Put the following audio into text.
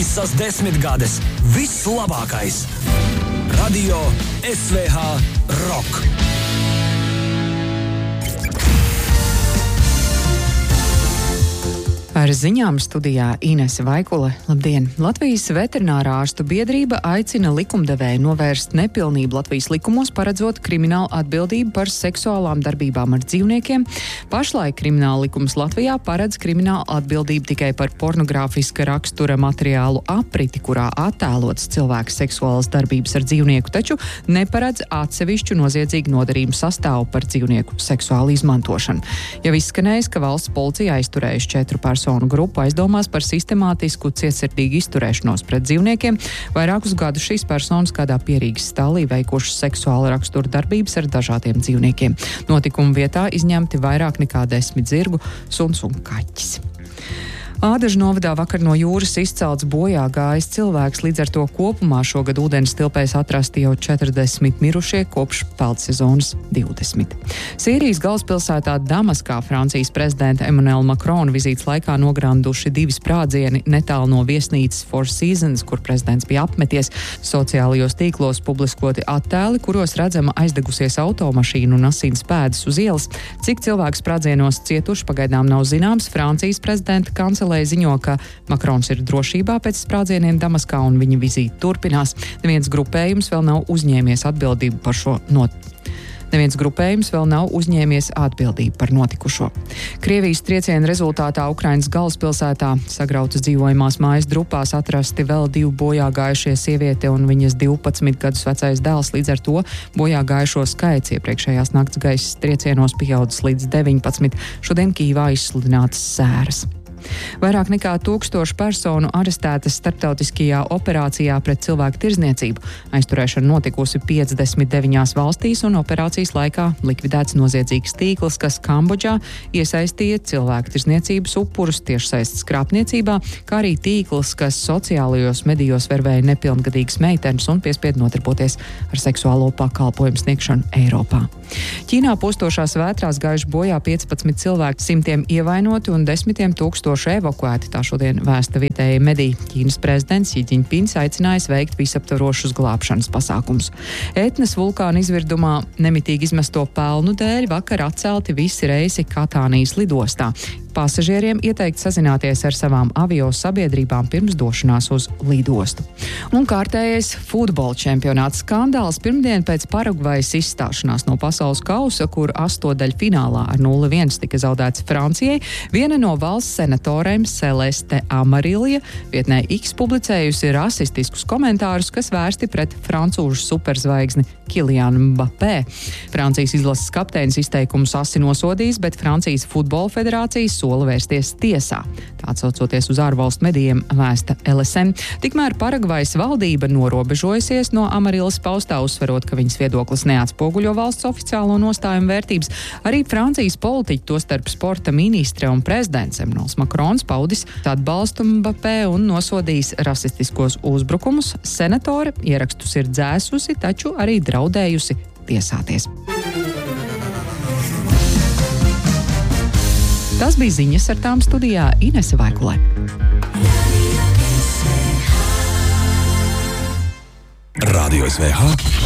Visas 10 gades vislabākais. Radio SVH Rock. Ar ziņām studijā Inese Vaikule. Labdien! Latvijas veterinārā ārstu biedrība aicina likumdevēju novērst nepilnību Latvijas likumos, paredzot kriminālu atbildību par seksuālām darbībām ar dzīvniekiem. Pašlaik krimināla likums Latvijā paredz kriminālu atbildību tikai par pornogrāfiska rakstura materiālu apriti, kurā attēlots cilvēks seksuālas darbības ar dzīvnieku, taču neparedz atsevišķu noziedzīgu nodarījumu sastāvu par dzīvnieku seksuālu izmantošanu. Jau izskanējis, ka valsts policija aizturējuši 4 personu grupu aizdomās par sistemātisku cietsirdīgu izturēšanos pret dzīvniekiem. Vairākus gadus šīs personas kādā Pierīgas stālī veikušas seksuāla rakstura darbības ar dažādiem dzīvniekiem. Notikuma vietā izņemti vairāk nekā 10 zirgu, suns un kaķis. Ādažu novadā vakar no jūras izcelts bojā gājis cilvēks, līdz ar to kopumā šogad ūdens tilpēs atrasti jau 40 mirušie kopš peldsezonas 20. Sīrijas galvaspilsētā Damaskā Francijas prezidenta Emmanuela Macrona vizītes laikā nogranduši 2 sprādzieni netālu no viesnīcas Four Seasons, kur prezidents bija apmeties. Sociālajos tīklos publiskoti attēli, kuros redzama aizdegusies automašīna un asins pēdas uz ielas. Cik cilvēku sprādzienos cietuši pagaidām nav zināms. Francijas prezidenta kancelē ziņo, ka Makrons ir drošībā pēc sprādzieniem Damaskā un viņa vizīte turpinās. Neviens grupējums vēl nav uzņēmies atbildību par notikušo. Krievijas trieciena rezultātā Ukrainas galvaspilsētā sagrautas dzīvojamās mājas drupās atrasti vēl 2 bojā gājušie sieviete un viņas 12 gadus vecais dēls. Līdz ar to bojā gājušo skaits iepriekšējās nakts gaisa triecienos pieaudzis līdz 19. Šodien Kīvā izsludinātas sēras. Vairāk nekā 1000 personu arestētas starptautiskajā operācijā pret cilvēku tirdzniecību. Aizturēšana notikusi 59 valstīs un operācijas laikā likvidēts noziedzīgs tīkls, kas Kambodžā iesaistīja cilvēku tirdzniecības upurus tiešsaistes krāpniecībā, kā arī tīkls, kas sociālajos medijos vervēja nepilngadīgas meitenes un piespied nodarboties ar seksuālo pakalpojumu sniegšanu Eiropā. Ķīnā postošās vētrās gājuši bojā 15 cilvēki, 100 ievainoti un 10 000 evakuēti, tā šodien vēsta vietēji mediji. Ķīnas prezidents Xi Jinpings aicinājis veikt visaptvarošus glābšanas pasākumus. Etnas vulkāna izvirdumā nemitīgi izmesto pelnu dēļ vakar atcelti visi reisi Katānijas lidostā. Pasažieriem ieteikt sazināties ar savām avio sabiedrībām pirms došanās uz lidostu. Un kārtējais futbola čempionāts skandāls pirmdien pēc Paragvajas izstāšanās no pasaules kausa, kur astotdaļfinālā ar 0-1 tika zaudēts Francijai. Viena no valsts senatorēm, Celeste Amarilija, vietnē X publicējusi rasistiskus komentārus, kas vērsti pret francūžu superzvaigzni Kylianu Mbappé. Francijas izlases kapteinis izteikumus asi nosodījis, bet Francijas futbola federācijas sola vērsties tiesā. Tā atsaucoties uz ārvalstu medijiem vēsta LSM. Tikmēr Paragvajas valdība norobežojusies no Amarilas paustā, uzsverot, ka viņas viedoklis neatspoguļo valsts oficiālo nostājumu vērtības. Arī Francijas politiķi, tostarp sporta ministre un prezidents Emmanuels Macrons, paudis atbalstu Mbappé un nosodījis rasistiskos uzbrukumus. Senatore ierakstus ir dzēsusi, taču arī draudējusi tiesāties. Tas bija ziņas, ar tām studijā Inese Vaikule. Radio SVH